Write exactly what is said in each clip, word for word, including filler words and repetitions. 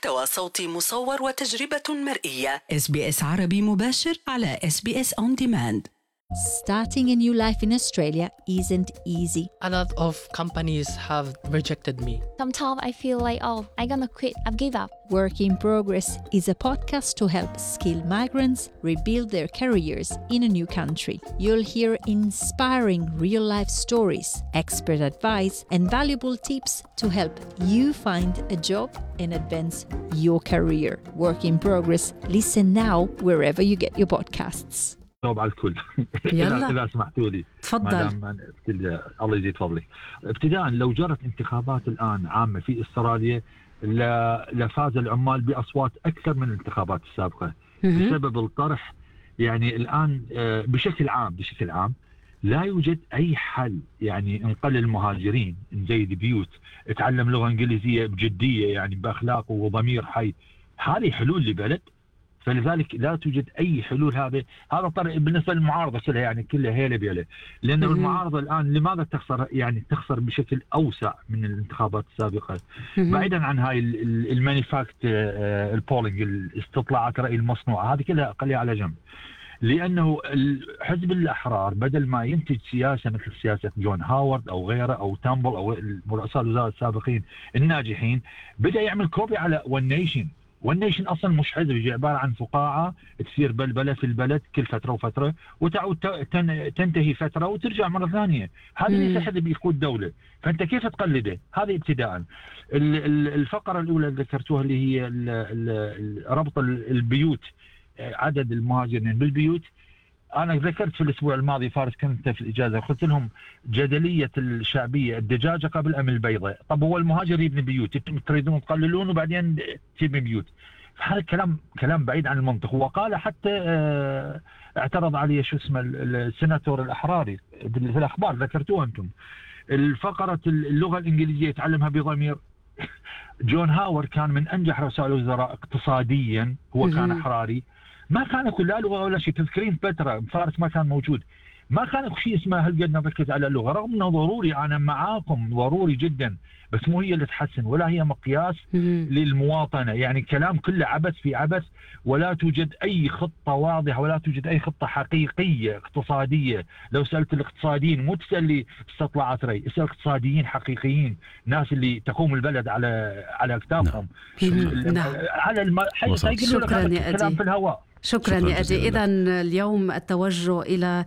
محتوى صوتي مصور وتجربة مرئية. إس بي إس عربي مباشر على إس بي إس On Demand. Starting a new life in Australia isn't easy. A lot of companies have rejected me. Sometimes I feel like, oh, I'm gonna quit, I've give up. Work in Progress is a podcast to help skilled migrants rebuild their careers in a new country. You'll hear inspiring real-life stories, expert advice, and valuable tips to help you find a job and advance your career. Work in Progress. Listen now wherever you get your podcasts. جاوب على الكل. يلا إذا سمحتوا لي. تفضل. الله يزيد فضلك. ابتداء لو جرت انتخابات الآن عامة في استراليا لفاز العمال بأصوات أكثر من الانتخابات السابقة بسبب الطرح. يعني الآن بشكل عام بشكل عام لا يوجد أي حل. يعني انقل المهاجرين نزيد بيوت، اتعلم لغة إنجليزية بجدية يعني بأخلاق وضمير حي. هذه حلول لبلد، فلذلك لا توجد أي حلول. هذا هذا طريق بالنسبة للمعارضة كلها يعني كلها هيلة بيلة، لأن المعارضة الآن لماذا تخسر؟ يعني تخسر بشكل أوسع من الانتخابات السابقة. بعيدا عن هاي المانيفاكت البولينج الاستطلاعات رأي المصنوعة هذه كلها أقلها على جنب، لأنه حزب الأحرار بدل ما ينتج سياسة مثل سياسة جون هاورد أو غيره أو تامبل أو رؤساء الوزراء السابقين الناجحين، بدأ يعمل كوبي على ون نيشن. والنيشن اصلا مش حزب، هي عباره عن فقاعه تصير بلبله في البلد كل فتره وفتره وتعود تنتهي فتره وترجع مره ثانيه. هذا ليس حزب يقود دوله، فانت كيف تقلده؟ هذا ابتداء. الفقره الاولى اللي ذكرتوها اللي هي ربط البيوت، عدد المهاجرين بالبيوت. أنا ذكرت في الأسبوع الماضي فارس كنت في الإجازة قلت لهم جدلية الشعبية الدجاجة قبل أم البيضة. طب هو المهاجر يبني بيوت، تريدون تقللون وبعدين تبني بيوت. هذا الكلام كلام بعيد عن المنطق. وقال حتى اه اعترض عليه شو اسمه السيناتور الأحراري في الأخبار ذكرتوها أنتم. الفقرة اللغة الإنجليزية يتعلمها بضمير. جون هاورد كان من أنجح رؤساء الوزراء اقتصاديا، هو كان أحراري، ما كان اكو لا لغه ولا شيء. تذكرين فتره فارس ما كان موجود، ما كان اكو شيء اسمه هل قد نركز على اللغه، رغم انه ضروري، انا معاكم ضروري جدا، بس مو هي اللي تحسن ولا هي مقياس للمواطنه. يعني كلام كله عبث في عبث، ولا توجد اي خطه واضحه ولا توجد اي خطه حقيقيه اقتصاديه. لو سالت الاقتصاديين، مو تسال لي استطلاعات راي، اسال اقتصاديين حقيقيين، ناس اللي تقوم البلد على على اكتافهم. نعم. على الم... شكرا يا كلام في الهواء. شكرا يا أدي. إذن اليوم التوجه إلى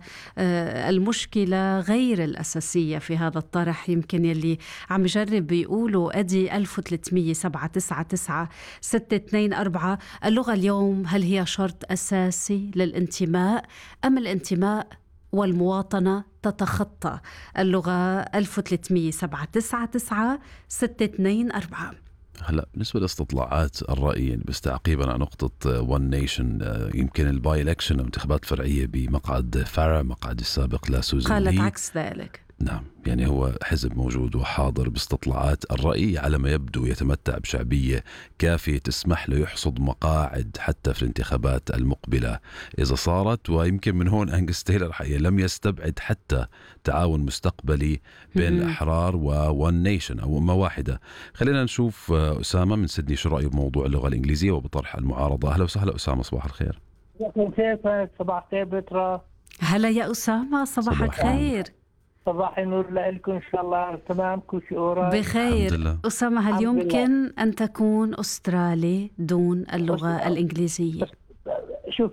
المشكلة غير الأساسية في هذا الطرح، يمكن يلي عم يجرب بيقولوا أدي ألف وثلاثمية سبعة تسعة تسعة ستة اثنين أربعة. اللغة اليوم هل هي شرط أساسي للانتماء أم الانتماء والمواطنة تتخطى اللغة؟ ألف وثلاثمية سبعة تسعة تسعة ستة اثنين أربعة. هلا بالنسبه لاستطلاعات الراي، بس تعقيبا على نقطه ون نيشن، يمكن الباي الكشن انتخابات فرعيه بمقعد فارا، مقعد السابق لسوزان قالت عكس ذلك. نعم، يعني هو حزب موجود وحاضر باستطلاعات الرأي، على ما يبدو يتمتع بشعبية كافية تسمح له يحصد مقاعد حتى في الانتخابات المقبلة إذا صارت. ويمكن من هون أنجس تايلر حقيقة لم يستبعد حتى تعاون مستقبلي بين الأحرار وون نيشن أو أمة واحدة. خلينا نشوف أسامة من سيدني شو رأيه بموضوع اللغة الإنجليزية وبطرح المعارضة. أهلا وسهلا أسامة، صباح الخير. كيفك؟ صباح الخير بترا. هلا يا أسامة، صباح الخير. صباح النور لكم إن شاء الله. تمام، كل شيء بخير. أسامة، هل يمكن أن تكون أسترالي دون اللغة الإنجليزية؟ شوف،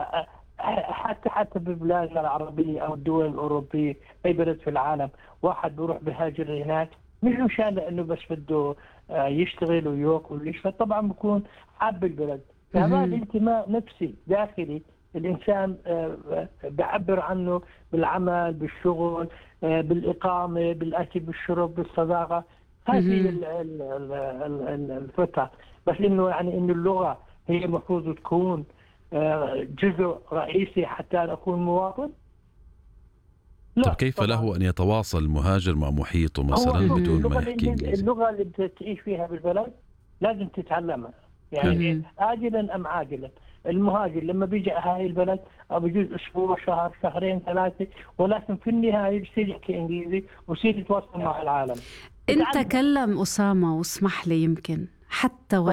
حتى حتى ببلادنا العربية أو الدول الأوروبية، أي بلد في العالم، واحد بيروح بهاجر هناك مش مشان إنه بس بده يشتغل وياكل ويشفى، طبعا بيكون حاب البلد. فهذا الانتماء نفسي داخلي الإنسان بعبر عنه بالعمل، بالشغل، بالإقامة، بالأكل، بالشرب، بالصداقة. هذه الفترة. بس إنه يعني إنه اللغة هي المفروض تكون جزء رئيسي حتى أكون مواطن. طب كيف طبعاً. له أن يتواصل المهاجر مع محيطه مثلا بدون ما يحكي إنجليزي؟ اللغة اللي بتعيش فيها بالبلد لازم تتعلمها، يعني آجلا أم عاجلا. المهاجر لما بيجي هاي البلد أو بيجوز أسبوع، شهر، شهرين، ثلاثة، ولكن في النهاية بيصير يحكي إنجليزي ويصير يتواصل مع العالم. أنت تكلم أسامة واسمح لي، يمكن حتى